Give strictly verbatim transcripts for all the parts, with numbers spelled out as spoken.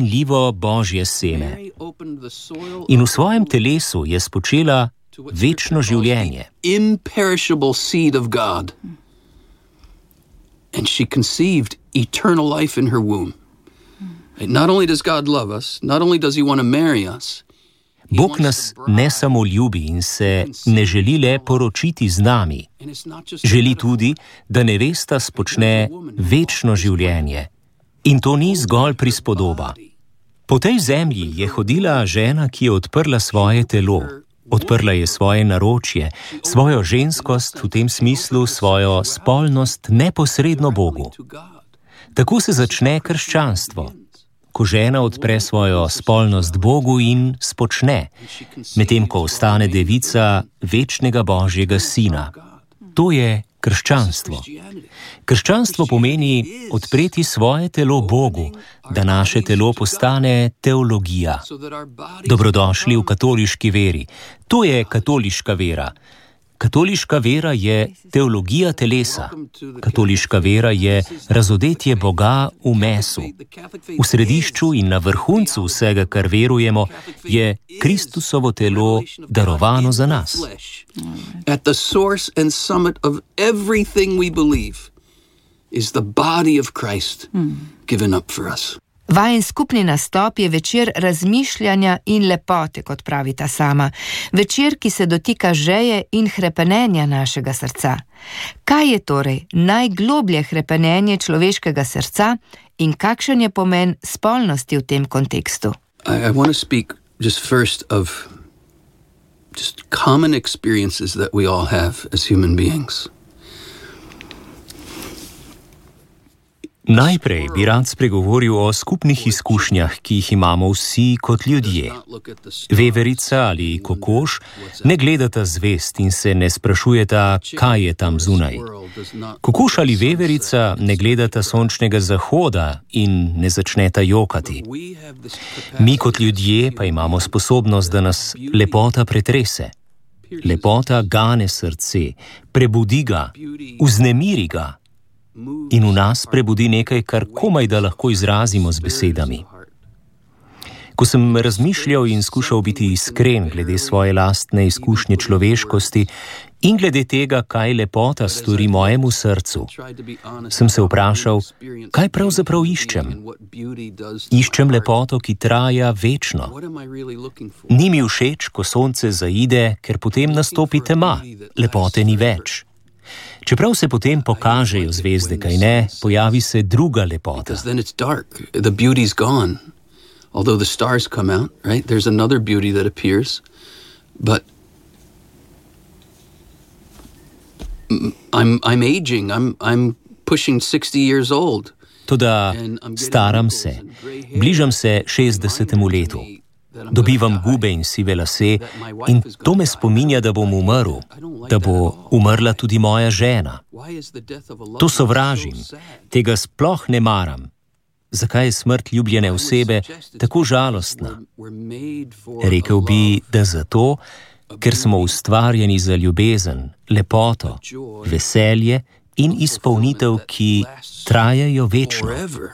neminljivo božje seme. In v svojem telesu je spočela večno življenje. Imperishable seed of God. And she conceived eternal life in her womb. Not only does God love us, not only does he want to marry us. Bog nas ne samo ljubi in se ne želi le poročiti z nami. Želi tudi, da nevesta spočne večno življenje. In to ni zgolj prispodoba. Po tej zemlji je hodila žena, ki je odprla svoje telo. Odprla je svoje naročje, svojo ženskost, v tem smislu svojo spolnost neposredno Bogu. Tako se začne krščanstvo, ko žena odpre svojo spolnost Bogu in spočne, medtem ko ostane devica večnega Božjega sina. To je krščanstvo. Krščanstvo pomeni odpreti svoje telo Bogu, da naše telo postane teologija. Dobrodošli v katoliški veri. To je katoliška vera. Katoliška vera je teologija telesa. Katoliška vera je razodetje Boga v mesu. V središču in na vrhuncu vsega, kar verujemo, je Kristusovo telo darovano za nas. At the source and summit of everything we believe is the body of Christ given up for us. Vajin skupni nastop je večer razmišljanja in lepote, kot pravita sama. Večer, ki se dotika žeje in hrepenenja našega srca. Kaj je torej najgloblje hrepenenje človeškega srca in kakšen je pomen spolnosti v tem kontekstu? I, I want to speak just first of just common experiences that we all have as human beings. Najprej bi rad spregovoril o skupnih izkušnjah, ki jih imamo vsi kot ljudje. Veverica ali kokoš ne gledata zvezd in se ne sprašujeta, kaj je tam zunaj. Kokoš ali veverica ne gledata sončnega zahoda in ne začneta jokati. Mi kot ljudje pa imamo sposobnost, da nas lepota pretrese. Lepota gane srce, prebudi ga, vznemiri ga. In v nas prebudi nekaj, kar komaj da lahko izrazimo z besedami. Ko sem razmišljal in skušal biti iskren glede svoje lastne izkušnje človeškosti in glede tega, kaj lepota stori mojemu srcu, sem se vprašal, kaj pravzaprav iščem. Iščem lepoto, ki traja večno. Ni mi všeč, ko sonce zaide, ker potem nastopi tema, lepote ni več. Čeprav se potem pokažejo zvezde, kaj ne, pojavi se druga lepota. Although the stars come out, right? There's another beauty that appears. But I'm I'm aging. I'm I'm pushing sixty years old. Toda staram se. Bližam se šestdesetemu letu. Dobivam gube in sive lase in to me spominja, da bom umrl, da bo umrla tudi moja žena. To sovražim, tega sploh ne maram. Zakaj je smrt ljubljene osebe tako žalostna? Rekel bi, da zato, ker smo ustvarjeni za ljubezen, lepoto, veselje in izpolnitev, ki trajajo večno.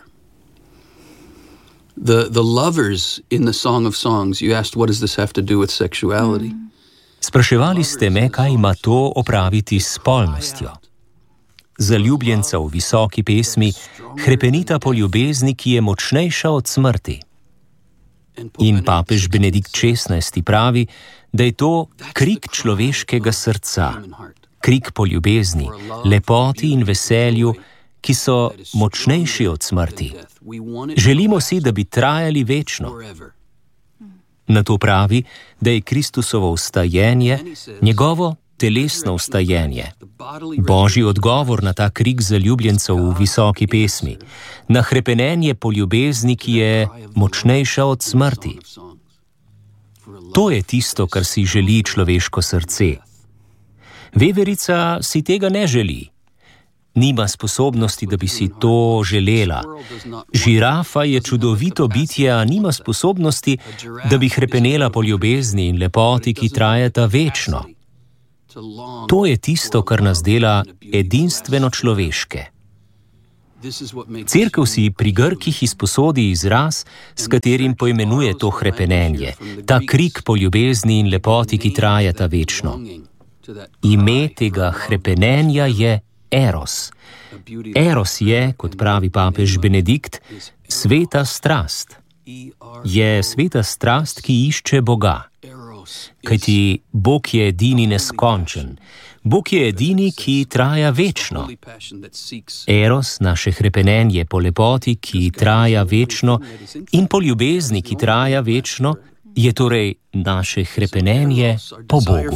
The, the lovers in the Song of Songs, you asked, what does this have to do with sexuality? Spraševali ste me, kaj ima to opraviti s spolnostjo. Zaljubljenca v visoki pesmi hrepenita po ljubezni, ki je močnejša od smrti. In papež Benedikt šestnajsti pravi, da je to krik človeškega srca, krik po ljubezni, lepoti in veselju, ki so močnejši od smrti. Želimo si, da bi trajali večno. Na to pravi, da je Kristusovo vstajenje njegovo telesno vstajenje. Božji odgovor na ta krik zaljubljencev v visoki pesmi, na hrepenenje po ljubezni, ki je močnejša od smrti. To je tisto, kar si želi človeško srce. Veverica si tega ne želi. Nima sposobnosti, da bi si to želela. Žirafa je čudovito bitje, a nima sposobnosti, da bi hrepenela po ljubezni in lepoti, ki trajata večno. To je tisto, kar nas dela edinstveno človeške. Cerkev si pri Grkih izposodi izraz, s katerim poimenuje to hrepenenje, ta krik po ljubezni in lepoti, ki trajata večno. Ime tega hrepenenja je eros. Eros je, kot pravi papež Benedikt, sveta strast. Je sveta strast, ki išče Boga. Kajti Bog je edini neskončen. Bog je edini, ki traja večno. Eros, naše hrepenenje po lepoti, ki traja večno, in po ljubezni, ki traja večno, je torej naše hrepenenje po Bogu.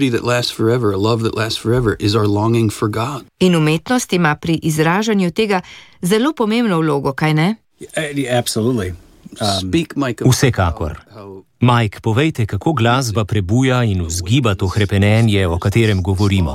In umetnost ima pri izražanju tega zelo pomembno vlogo, kaj ne? Vsekakor. Mike, povejte, kako glasba prebuja in vzgiba to hrepenenje, o katerem govorimo.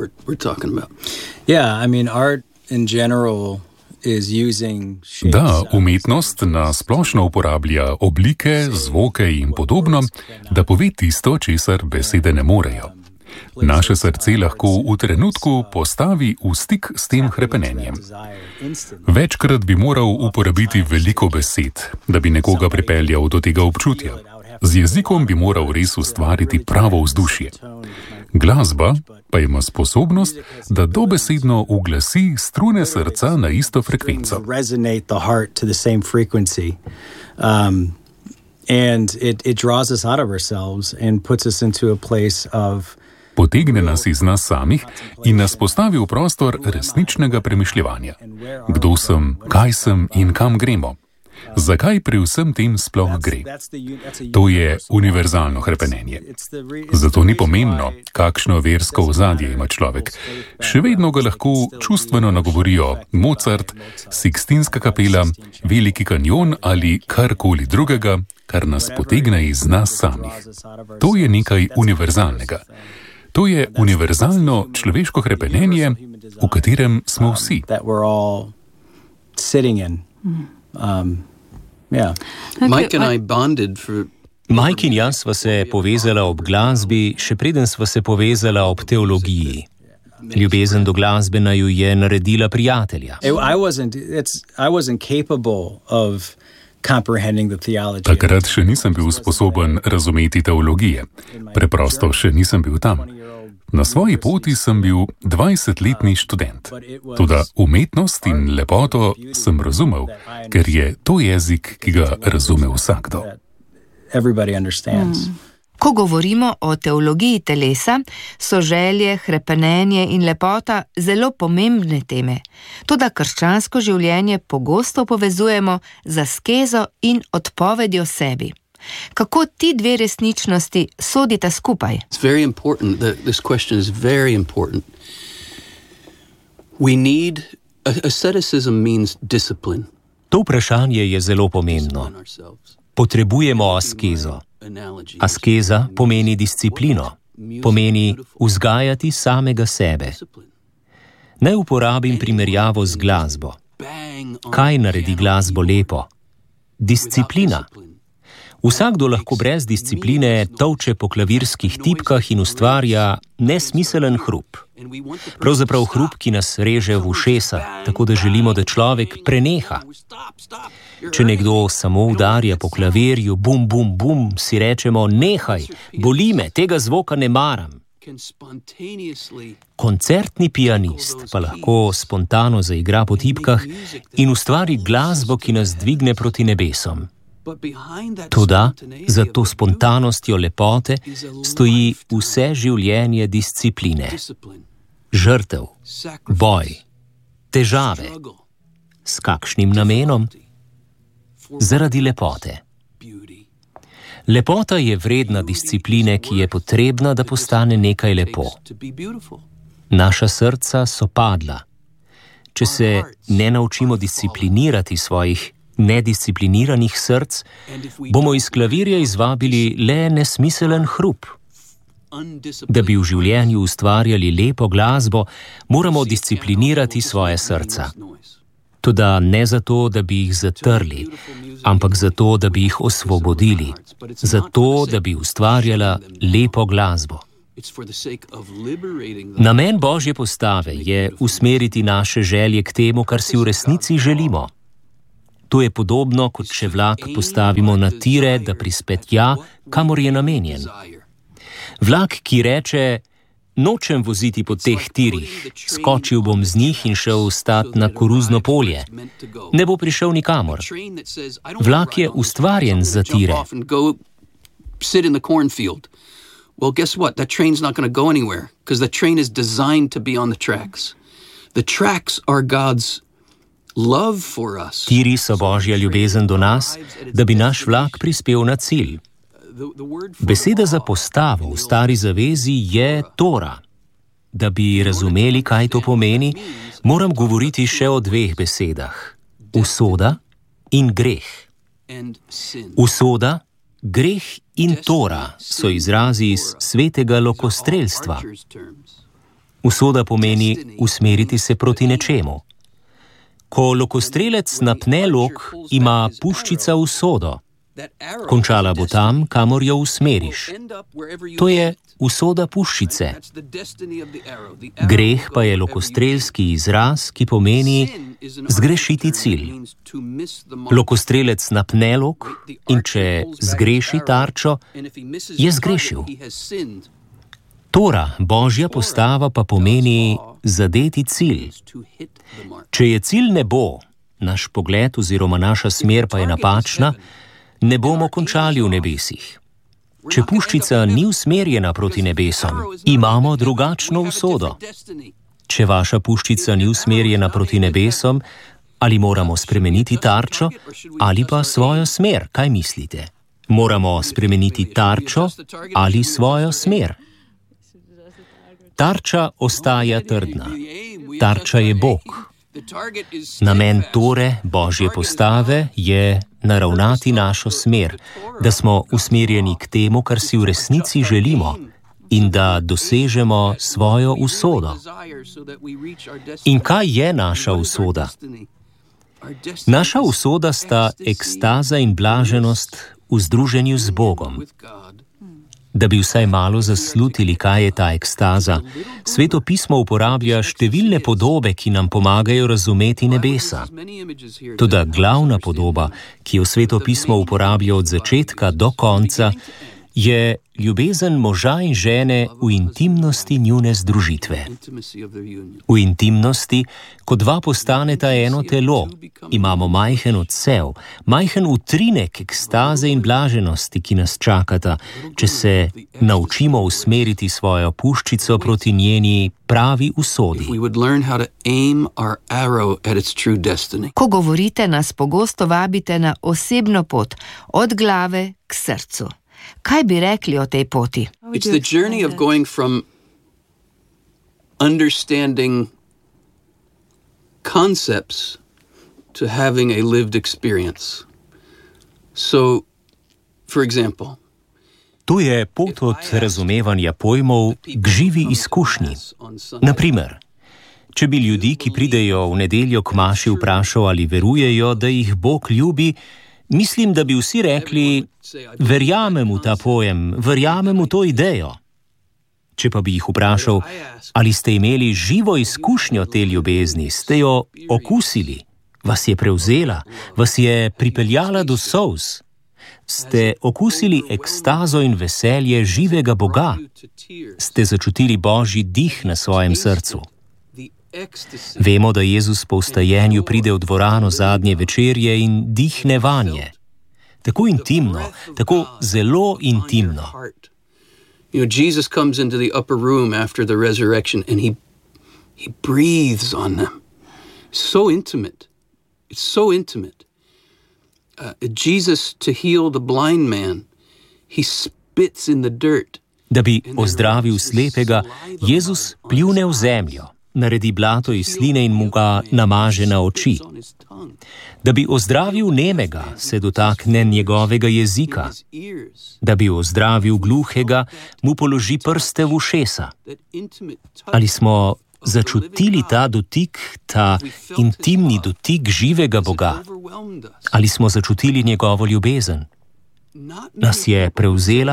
Da, umetnost na splošno uporablja oblike, zvoke in podobno, da pove tisto, česar besede ne morejo. Naše srce lahko v trenutku postavi v stik s tem hrepenenjem. Večkrat bi moral uporabiti veliko besed, da bi nekoga pripeljal do tega občutja. Z jezikom bi moral res ustvariti pravo vzdušje. Glasba pa ima sposobnost, da dobesedno uglasi strune srca na isto frekvenco. Potegne nas iz nas samih in nas postavi v prostor resničnega premišljevanja. Kdo sem, kaj sem in kam gremo? Zakaj pri vsem tem sploh gre? To je univerzalno hrepenenje. Zato ni pomembno, kakšno versko ozadje ima človek. Še vedno ga lahko čustveno nagovorijo Mozart, Sikstinska kapela, Veliki kanjon ali karkoli drugega, kar nas potegne iz nas samih. To je nekaj univerzalnega. To je univerzalno človeško hrepenenje, v katerem smo vsi. Um, yeah. Mike and I bonded for... Mike in jaz sva se povezala ob glasbi, še preden sva se povezala ob teologiji. Ljubezen do glasbe naju je naredila prijatelja. Takrat še nisem bil sposoben razumeti teologije. Preprosto še nisem bil tam. Na svoji poti sem bil dvajsetletni študent. Toda umetnost in lepoto sem razumel, ker je to jezik, ki ga razume vsakdo. Hmm. Ko govorimo o teologiji telesa, so želje, hrepenenje in lepota zelo pomembne teme. Toda krščansko življenje pogosto povezujemo z askezo in odpovedjo sebi. Kako ti dve resničnosti sodita skupaj? It's very important that this question is very important. We need asceticism means discipline. To vprašanje je zelo pomembno. Potrebujemo askezo. Askeza pomeni disciplino, pomeni vzgajati samega sebe. Naj uporabim primerjavo z glasbo. Kaj naredi glasbo lepo? Disciplina. Vsakdo lahko brez discipline tolče po klavirskih tipkah in ustvarja nesmiselen hrup. Pravzaprav hrup, ki nas reže v ušesa, tako da želimo, da človek preneha. Če nekdo samo udarja po klavirju, bum, bum, bum, si rečemo, nehaj, boli me, tega zvoka ne maram. Koncertni pianist pa lahko spontano zaigra po tipkah in ustvari glasbo, ki nas dvigne proti nebesom. Toda za to spontanostjo lepote stoji vse življenje discipline. Žrtev, boj, težave. S kakšnim namenom? Zaradi lepote. Lepota je vredna discipline, ki je potrebna, da postane nekaj lepo. Naša srca so padla. Če se ne naučimo disciplinirati svojih nediscipliniranih src, bomo iz klavirja izvabili le nesmiselen hrup. Da bi v življenju ustvarjali lepo glasbo, moramo disciplinirati svoje srca. Toda ne zato, da bi jih zatrli, ampak zato, da bi jih osvobodili, zato, da bi ustvarjala lepo glasbo. Namen Božje postave je usmeriti naše želje k temu, kar si v resnici želimo. To je podobno, kot če vlak postavimo na tire, da prispe tja, kamor je namenjen. Vlak, ki reče, nočem voziti po teh tirih, skočil bom z njih in šel stat na koruzno polje, ne bo prišel nikamor. Vlak je ustvarjen za tire. Well, guess what? That train's not going to go anywhere, because the train is designed to be on the tracks. The tracks are God's love for us. Tiri so Božja ljubezen do nas, da bi naš vlak prispel na cilj. Beseda za postavo v Stari zavezi je Tora. Da bi razumeli, kaj to pomeni, moram govoriti še o dveh besedah. Usoda in greh. Usoda, greh in Tora so izrazi iz svetega lokostrelstva. Usoda pomeni usmeriti se proti nečemu. Ko lokostrelec napne lok, ima puščica usodo. Končala bo tam, kamor jo usmeriš. To je usoda puščice. Greh pa je lokostrelski izraz, ki pomeni zgrešiti cilj. Lokostrelec napne lok in če zgreši tarčo, je zgrešil. Tora, Božja postava, pa pomeni zadeti cilj. Če je cilj nebo, naš pogled oziroma naša smer pa je napačna, ne bomo končali v nebesih. Če puščica ni usmerjena proti nebesom, imamo drugačno usodo. Če vaša puščica ni usmerjena proti nebesom, ali moramo spremeniti tarčo, ali pa svojo smer, kaj mislite? Moramo spremeniti tarčo ali svojo smer? Tarča ostaja trdna. Tarča je Bog. Namen Tore, Božje postave, je naravnati našo smer, da smo usmerjeni k temu, kar si v resnici želimo, in da dosežemo svojo usodo. In kaj je naša usoda? Naša usoda sta ekstaza in blaženost v združenju z Bogom. Da bi vsaj malo zaslutili, kaj je ta ekstaza, Sveto pismo uporablja številne podobe, ki nam pomagajo razumeti nebesa. Toda glavna podoba, ki jo Sveto pismo uporablja od začetka do konca, je ljubezen moža in žene v intimnosti njune združitve. V intimnosti, ko dva postaneta eno telo, imamo majhen odsev, majhen utrinek ekstaze in blaženosti, ki nas čakata, če se naučimo usmeriti svojo puščico proti njeni pravi usodi. Ko govorite, nas pogosto vabite na osebno pot, od glave k srcu. Kaj bi rekli o tej poti? It's the journey of going from understanding concepts to having a lived experience. So, for example, to je pot od razumevanja pojmov k živi izkušnji. Naprimer, če bi ljudi, ki pridejo v nedeljo k maši, vprašal, ali verujejo, da jih Bog ljubi, mislim, da bi vsi rekli, verjamem v ta pojem, verjamem v to idejo. Če pa bi jih vprašal, ali ste imeli živo izkušnjo te ljubezni, ste jo okusili, vas je prevzela, vas je pripeljala do solz, ste okusili ekstazo in veselje živega Boga, ste začutili Božji dih na svojem srcu. Vemo, da Jezus po vstajenju pride v dvorano zadnje večerje in dihne vanje. Tako intimno, tako zelo intimno. You know, Jesus comes into the upper room after the resurrection and he he breathes on them. So intimate. It's so intimate. Uh, Jesus, to heal the blind man, he spits in the dirt. Da bi ozdravil slepega, Jezus pljune v zemljo, naredi blato iz sline in mu ga namaže na oči. Da bi ozdravil nemega, se dotakne njegovega jezika. Da bi ozdravil gluhega, mu položi prste v ušesa. Ali smo začutili ta dotik, ta intimni dotik živega Boga? Ali smo začutili njegovo ljubezen? Nas je prevzela,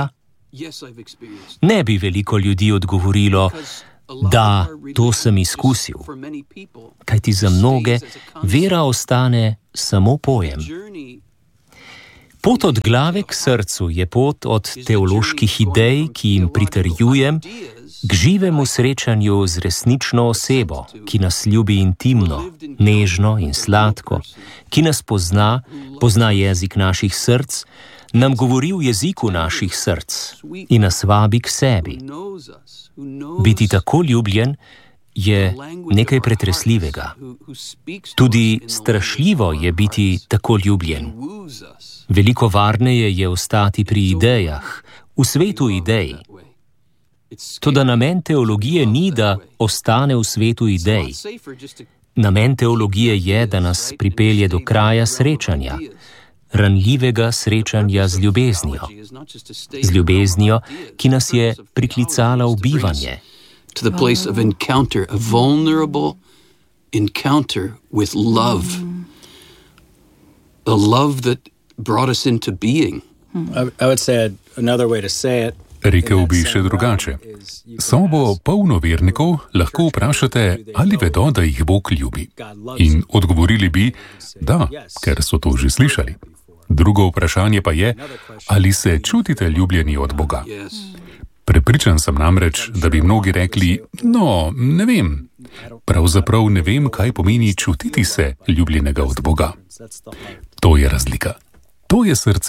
Ne bi veliko ljudi odgovorilo, da, to sem izkusil, kajti za mnoge vera ostane samo pojem. Pot od glave k srcu je pot od teoloških idej, ki jim pritrjujem, k živemu srečanju z resnično osebo, ki nas ljubi intimno, nežno in sladko, ki nas pozna, pozna jezik naših src, nam govori v jeziku naših src in nas vabi k sebi. Biti tako ljubljen je nekaj pretresljivega. Tudi strašljivo je biti tako ljubljen. Veliko varneje je ostati pri idejah, v svetu idej. Toda namen teologije ni, da ostane v svetu idej. Namen teologije je, da nas pripelje do kraja srečanja, ranljivega srečanja z ljubeznijo. Z ljubeznijo, ki nas je priklicala v bivanje. To the place of encounter, a vulnerable encounter with love. A love that brought us into being. I would say another way to say it. Rekel bi še drugače. Sobo polno vernikov lahko vprašate, ali vedo, da jih Bog ljubi. In odgovorili bi, da, ker so to že slišali. Drugo vprašanje pa je, ali se čutite ljubljeni od Boga. Prepričan sem namreč, da bi mnogi rekli, no, ne vem. Pravzaprav ne vem, kaj pomeni čutiti se ljubljenega od Boga. To je razlika. To je srce.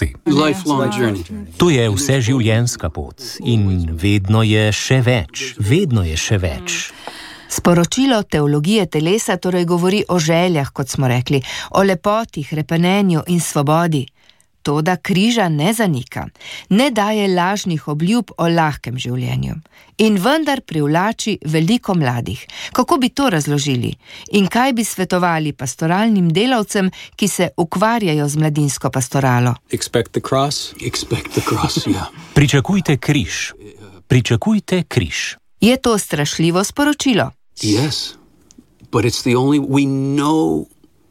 To je vseživljenjska pot in vedno je še več, vedno je še več. Sporočilo teologije telesa torej govori o željah, kot smo rekli, o lepoti, hrepenenju in svobodi. To, da križa ne zanika, ne daje lažnih obljub o lahkem življenju. In vendar privlači veliko mladih. Kako bi to razložili? In kaj bi svetovali pastoralnim delavcem, ki se ukvarjajo z mladinsko pastoralo? Expect the cross. Expect the cross, yeah. Pričakujte križ. Pričakujte križ. Je to strašljivo sporočilo? Yes, but it's the only, we know,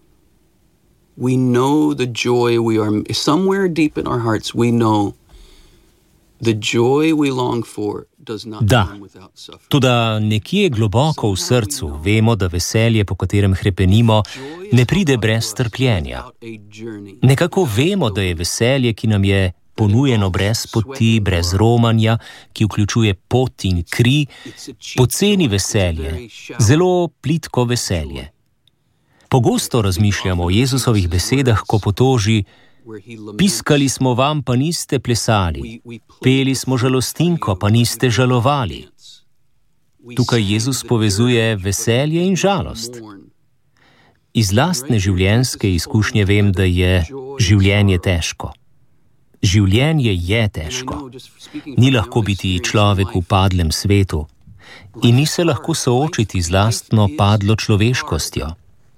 we know the joy we are, somewhere deep in our hearts, we know the joy we long for does not come without suffering. Toda nekje globoko v srcu vemo, da veselje, po katerem hrepenimo, ne pride brez trpljenja. Nekako vemo, da je veselje, ki nam je ponujeno brez poti, brez romanja, ki vključuje pot in kri, poceni veselje, zelo plitko veselje. Pogosto razmišljamo o Jezusovih besedah, ko potoži: piskali smo vam, pa niste plesali, peli smo žalostinko, pa niste žalovali. Tukaj Jezus povezuje veselje in žalost. Iz lastne življenjske izkušnje vem, da je življenje težko. Življenje je težko. Ni lahko biti človek v padlem svetu in ni se lahko soočiti z lastno padlo človeškostjo.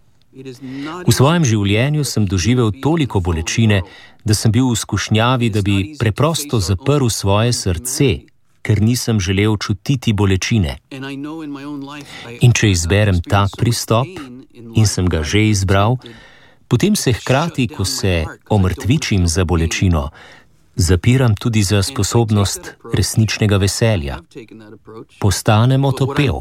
V svojem življenju sem doživel toliko bolečine, da sem bil v skušnjavi, da bi preprosto zaprl svoje srce, ker nisem želel čutiti bolečine. In če izberem tak pristop, in sem ga že izbral, potem se hkrati, ko se omrtvičim za bolečino, zapiram tudi za sposobnost resničnega veselja. Postanem otopel.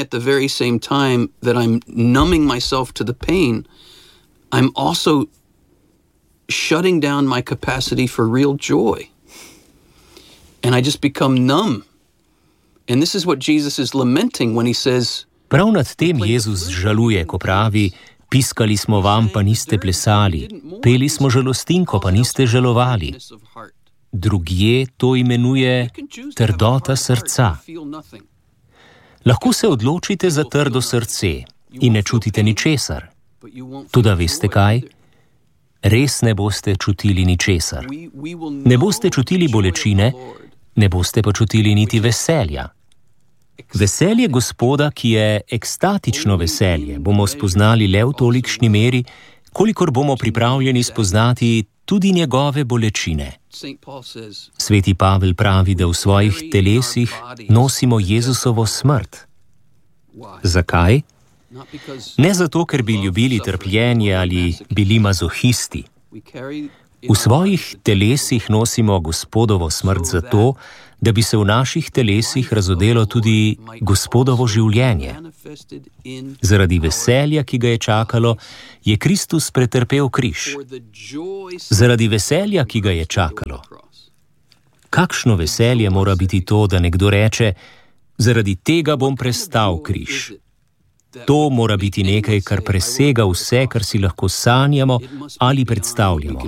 I'm also shutting down my capacity for real joy. And I just become numb. And this is what Jesus is lamenting when he says, prav nad tem Jezus žaluje, ko pravi: piskali smo vam, pa niste plesali, peli smo žalostinko, pa niste žalovali. Drugje to imenuje trdota srca. Lahko se odločite za trdo srce in ne čutite ničesar. Toda veste kaj? Res ne boste čutili ničesar. Ne boste čutili bolečine, ne boste pa čutili niti veselja. Veselje Gospoda, ki je ekstatično veselje, bomo spoznali le v tolikšni meri, kolikor bomo pripravljeni spoznati tudi njegove bolečine. Sveti Pavel pravi, da v svojih telesih nosimo Jezusovo smrt. Zakaj? Ne zato, ker bi ljubili trpljenje ali bili mazohisti. V svojih telesih nosimo Gospodovo smrt zato, da bi se v naših telesih razodelo tudi Gospodovo življenje. Zaradi veselja, ki ga je čakalo, je Kristus pretrpel križ. Zaradi veselja, ki ga je čakalo. Kakšno veselje mora biti to, da nekdo reče, zaradi tega bom prestal križ. To mora biti nekaj, kar presega vse, kar si lahko sanjamo ali predstavljamo.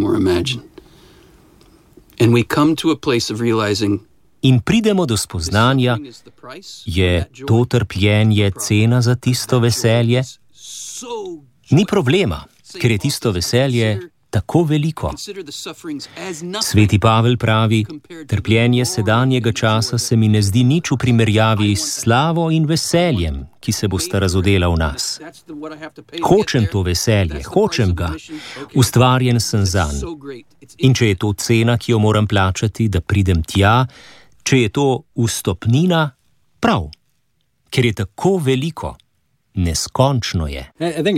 In pridemo do spoznanja, je to trpljenje cena za tisto veselje? Ni problema, ker je tisto veselje tako veliko. Sveti Pavel pravi, trpljenje sedanjega časa se mi ne zdi nič v primerjavi s slavo in veseljem, ki se bosta razodela v nas. Hočem to veselje, hočem ga, ustvarjen sem zanj. In če je to cena, ki jo moram plačati, da pridem tja, če je to vstopnina, prav, ker je tako veliko. Neskončno je.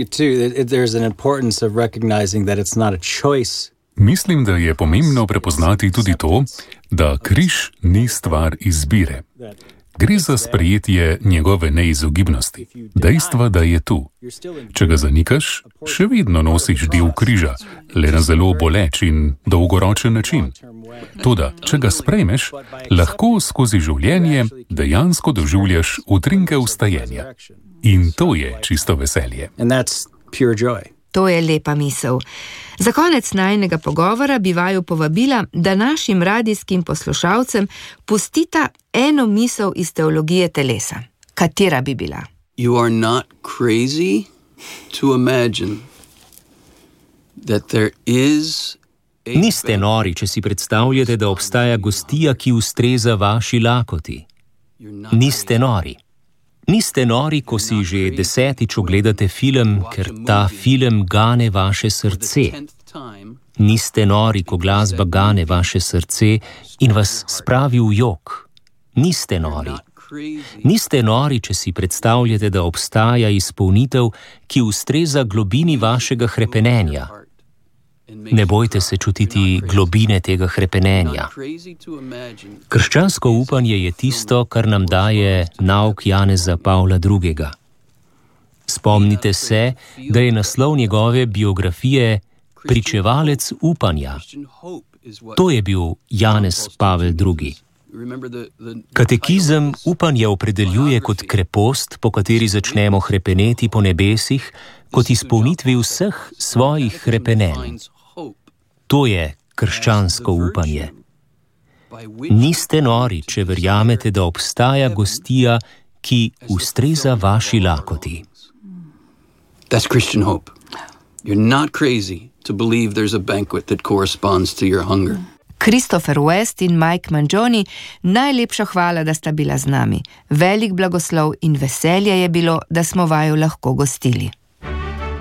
Mislim, da je pomembno prepoznati tudi to, da križ ni stvar izbire. Gre za sprejetje njegove neizogibnosti, dejstva, da je tu. Če ga zanikaš, še vedno nosiš del križa, le na zelo boleč in dolgoročen način. Toda, če ga sprejmeš, lahko skozi življenje dejansko doživljaš utrinke vstajenja. In to je čisto veselje. To je lepa misel. Za konec najinega pogovora bi vaju povabila, da našim radijskim poslušalcem pustita eno misel iz teologije telesa. Katera bi bila? You are not crazy to imagine that there is a... Niste nori, če si predstavljate, da obstaja gostija, ki ustreza vaši lakoti. Niste nori. Niste nori, ko si že desetič ogledate film, ker ta film gane vaše srce. Niste nori, ko glasba gane vaše srce in vas spravi v jok. Niste nori. Niste nori, če si predstavljate, da obstaja izpolnitev, ki ustreza globini vašega hrepenenja. Ne bojte se čutiti globine tega hrepenenja. Krščansko upanje je tisto, kar nam daje nauk Janeza Pavla drugega. Spomnite se, da je naslov njegove biografije Pričevalec upanja. To je bil Janez Pavel drugi. Katekizem upanje opredeljuje kot krepost, po kateri začnemo hrepeneti po nebesih, kot izpolnitvi vseh svojih hrepenenj. To je krščansko upanje. Niste nori, če verjamete, da obstaja gostija, ki ustreza vaši lakoti. That's Christian hope. You're not crazy to believe there's a banquet that corresponds to your hunger. Christopher West in Mike Mangione, najlepša hvala, da sta bila z nami. Velik blagoslov in veselje je bilo, da smo vaju lahko gostili.